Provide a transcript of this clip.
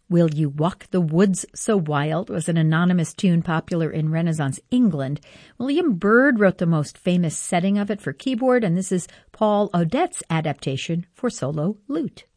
Will You Walk the Woods So Wild was an anonymous tune popular in Renaissance England. William Byrd wrote the most famous setting of it for keyboard, and this is Paul Odet's adaptation for solo lute.